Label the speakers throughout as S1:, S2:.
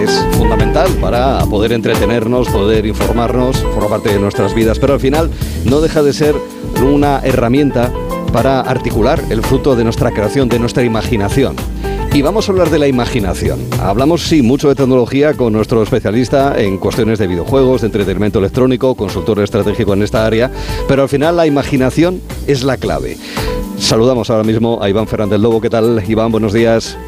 S1: es fundamental para poder entretenernos, poder informarnos, forma parte de nuestras vidas, pero al final no deja de ser una herramienta para articular el fruto de nuestra creación, de nuestra imaginación. Y vamos a hablar de la imaginación. Hablamos, sí, mucho de tecnología con nuestro especialista en cuestiones de videojuegos, de entretenimiento electrónico, consultor estratégico en esta área, pero al final la imaginación es la clave. Saludamos ahora mismo a Iván Fernández Lobo. ¿Qué tal, Iván? Buenos días.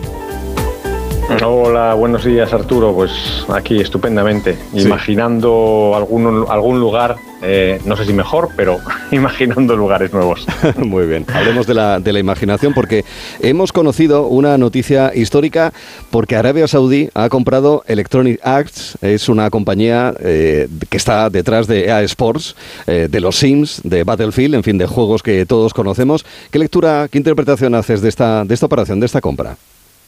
S2: Hola, buenos días, Arturo. Pues aquí estupendamente, sí. Imaginando algún lugar, no sé si mejor, pero imaginando lugares nuevos.
S1: Muy bien, hablemos de la imaginación, porque hemos conocido una noticia histórica, porque Arabia Saudí ha comprado Electronic Arts, es una compañía que está detrás de EA Sports, de los Sims, de Battlefield, en fin, de juegos que todos conocemos. ¿Qué lectura, qué interpretación haces de esta operación, de esta compra?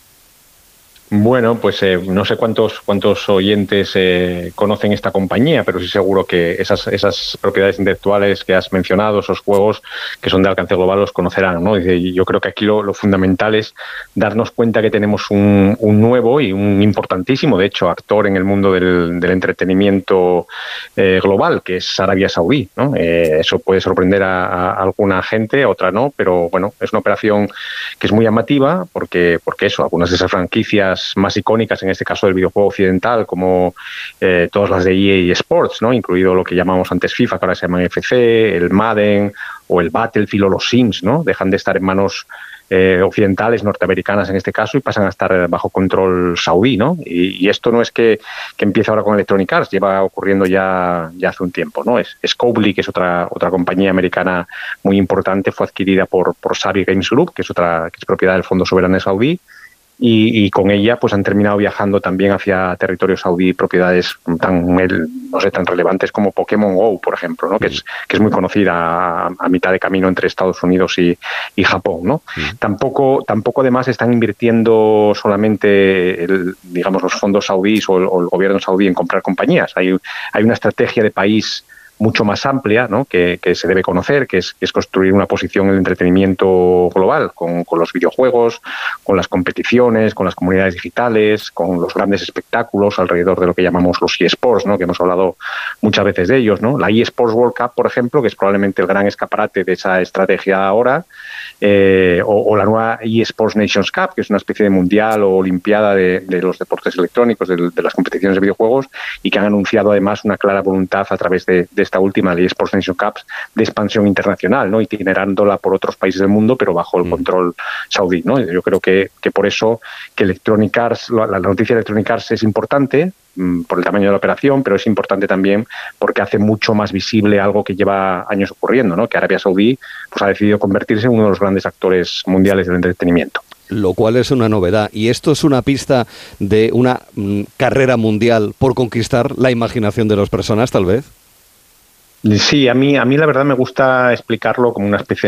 S2: Bueno, pues no sé cuántos oyentes conocen esta compañía, pero sí seguro que esas propiedades intelectuales que has mencionado, esos juegos que son de alcance global, los conocerán, ¿no? Y yo creo que aquí lo fundamental es darnos cuenta que tenemos un nuevo y un importantísimo, de hecho, actor en el mundo del entretenimiento global, que es Arabia Saudí, ¿no? Eso puede sorprender a alguna gente, a otra no, pero bueno, es una operación que es muy llamativa porque eso, algunas de esas franquicias más icónicas, en este caso del videojuego occidental, como todas las de EA Sports, ¿no? Incluido lo que llamamos antes FIFA, que ahora se llaman FC, el Madden o el Battlefield o los Sims, ¿no? Dejan de estar en manos occidentales, norteamericanas en este caso, y pasan a estar bajo control saudí, ¿no? Y esto no es que empiece ahora con Electronic Arts, lleva ocurriendo ya hace un tiempo, ¿no? Scopely, que es otra compañía americana muy importante, fue adquirida por Savvy Games Group, que es propiedad del Fondo Soberano Saudí, y con ella pues han terminado viajando también hacia territorio saudí propiedades tan relevantes como Pokémon Go, por ejemplo, ¿no? Que es muy conocida a mitad de camino entre Estados Unidos y Japón, ¿no? Tampoco además están invirtiendo solamente los fondos saudíes o el gobierno saudí en comprar compañías. Hay una estrategia de país mucho más amplia, ¿no? que se debe conocer, que es construir una posición en el entretenimiento global, con los videojuegos, con las competiciones, con las comunidades digitales, con los grandes espectáculos alrededor de lo que llamamos los eSports, ¿no? Que hemos hablado muchas veces de ellos, ¿no? La eSports World Cup, por ejemplo, que es probablemente el gran escaparate de esa estrategia ahora, o la nueva eSports Nations Cup, que es una especie de mundial o olimpiada de los deportes electrónicos, de las competiciones de videojuegos, y que han anunciado además una clara voluntad a través de esta última, la eSports Nations Cup, de expansión internacional, ¿no? Itinerándola por otros países del mundo, pero bajo el control saudí, ¿no? Yo creo que por eso que Electronic Arts, la noticia de Electronic Arts es importante, por el tamaño de la operación, pero es importante también porque hace mucho más visible algo que lleva años ocurriendo, ¿no? Que Arabia Saudí pues ha decidido convertirse en uno de los grandes actores mundiales del entretenimiento.
S1: Lo cual es una novedad. ¿Y esto es una pista de una carrera mundial por conquistar la imaginación de las personas, tal vez?
S2: Sí, a mí la verdad me gusta explicarlo como una especie